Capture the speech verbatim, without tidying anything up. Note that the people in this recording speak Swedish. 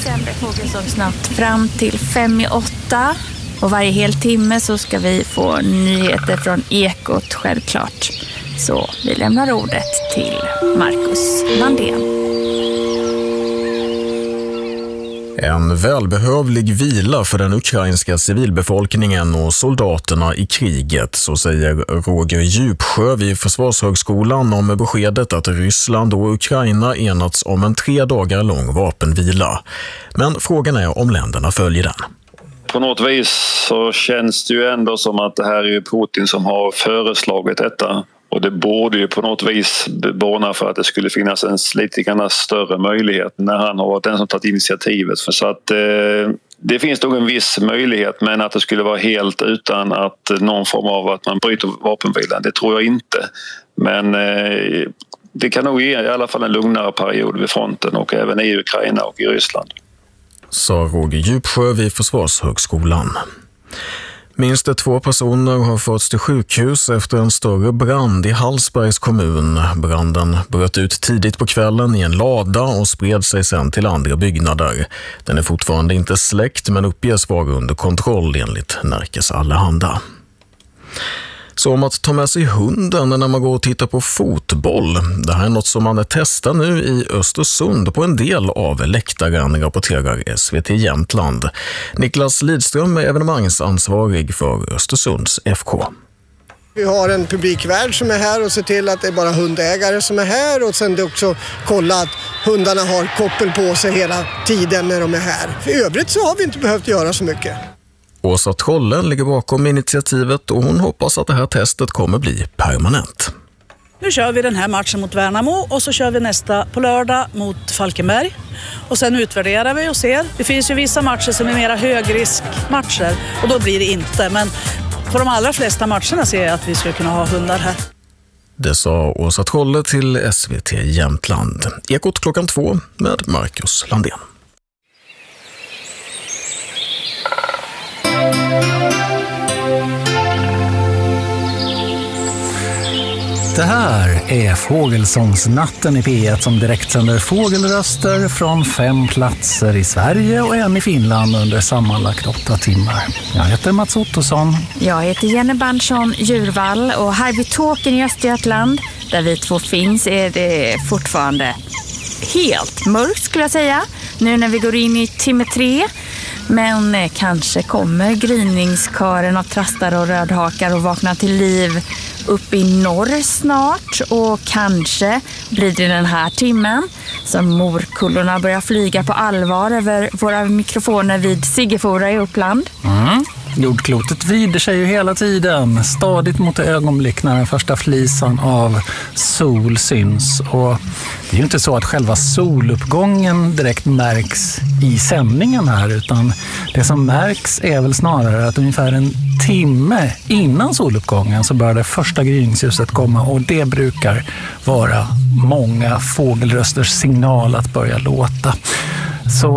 sänder Fågelsångsnatt fram till fem i åtta. Och varje hel timme så ska vi få nyheter från Ekot självklart. Så vi lämnar ordet till Marcus Landén. En välbehövlig vila för den ukrainska civilbefolkningen och soldaterna i kriget, så säger Roger Djupsjö vid Försvarshögskolan om beskedet att Ryssland och Ukraina enats om en tre dagar lång vapenvila. Men frågan är om länderna följer den. På något vis så känns det ju ändå som att det här är Putin som har föreslagit detta. Och det borde ju på något vis borna för att det skulle finnas en lite grann större möjlighet när han har varit den som tagit initiativet. För så att eh, det finns nog en viss möjlighet, men att det skulle vara helt utan att någon form av att man bryter vapenvilan, det tror jag inte. Men eh, det kan nog ge i alla fall en lugnare period vid fronten och även i Ukraina och i Ryssland. Sa Roger Djupsjö vid Försvarshögskolan. Minst två personer har förts till sjukhus efter en större brand i Hallsbergs kommun. Branden bröt ut tidigt på kvällen i en lada och spred sig sedan till andra byggnader. Den är fortfarande inte släckt men uppges vara under kontroll enligt Närkes Allehanda. Så om att ta med sig hunden när man går och tittar på fotboll. Det här är något som man testar nu i Östersund på en del av läktaren, rapporterar S V T Jämtland. Niklas Lidström är evenemangsansvarig för Östersunds F K. Vi har en publikvärd som är här och ser till att det är bara hundägare som är här, och sen det också kolla att hundarna har koppel på sig hela tiden när de är här. För i övrigt så har vi inte behövt göra så mycket. Åsa Trollen ligger bakom initiativet och hon hoppas att det här testet kommer bli permanent. Nu kör vi den här matchen mot Värnamo och så kör vi nästa på lördag mot Falkenberg. Och sen utvärderar vi och ser. Det finns ju vissa matcher som är mera högriskmatcher och då blir det inte. Men på de allra flesta matcherna ser jag att vi ska kunna ha hundar här. Det sa Åsa Trolle till S V T Jämtland. Ekot klockan två med Marcus Landén. Det här är Fågelsångsnatten i P ett som direktsänder fågelröster från fem platser i Sverige och en i Finland under sammanlagt åtta timmar. Jag heter Mats Ottosson. Jag heter Jenny Bandsson Djurvall och här vid Tåken i Östergötland, där vi två finns, är det fortfarande helt mörkt skulle jag säga. Nu när vi går in i timme tre. Men kanske kommer gryningskören av trastar och rödhakar och vakna till liv upp i norr snart. Och kanske blir det den här timmen som morkullorna börjar flyga på allvar över våra mikrofoner vid Siggefora i Uppland. Mm. Jordklotet vrider sig ju hela tiden, stadigt mot det ögonblick när den första flisan av sol syns. Och det är ju inte så att själva soluppgången direkt märks i sändningen här, utan det som märks är väl snarare att ungefär en timme innan soluppgången så börjar det första gryningsljuset komma, och det brukar vara många fågelrösters signal att börja låta. Så